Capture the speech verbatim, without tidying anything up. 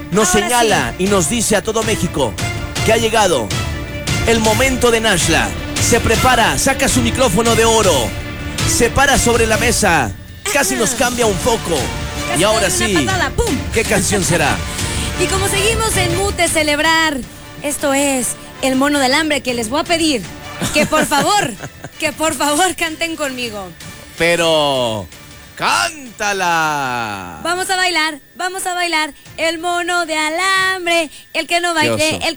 nos Ahora señala sí. y nos dice a todo México que ha llegado el momento de Nashla. Se prepara, saca su micrófono de oro, se para sobre la mesa, casi nos cambia un foco. Casi Y ahora te doy sí, una patada, ¡pum! ¿qué canción será? Y como seguimos en mood de celebrar, esto es el mono del hambre, que les voy a pedir que por favor, que por favor canten conmigo. Pero cántala. Vamos a bailar, vamos a bailar el mono de alambre, el que no Qué baile, oso. el